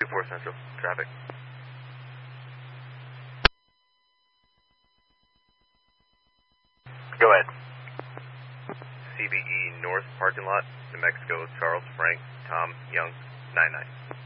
2-4 Central, traffic. Go ahead. CBE North parking lot, New Mexico, Charles Frank, Tom Young, 99.